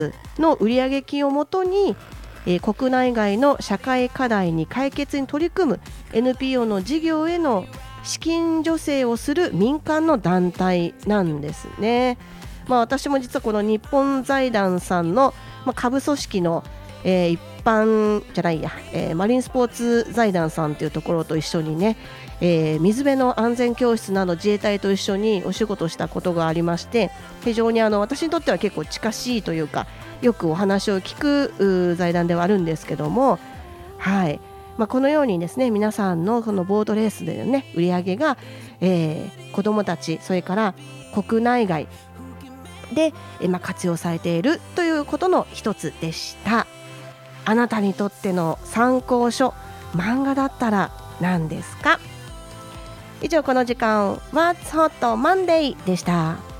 の売上金をもとに、国内外の社会課題に解決に取り組む NPO の事業への資金助成をする民間の団体なんですね。私も実はこの日本財団さんの、下部組織の、一般じゃないや、マリンスポーツ財団さんというところと一緒にね、水辺の安全教室など自衛隊と一緒にお仕事したことがありまして、非常に私にとっては結構近しいというか、よくお話を聞く財団ではあるんですけども、はい、このようにですね、皆さんのこのボートレースでのね売り上げが、子どもたち、それから国内外で、活用されているということの一つでした。あなたにとっての参考書、漫画だったら何ですか？以上、この時間 What's Hot Monday でした。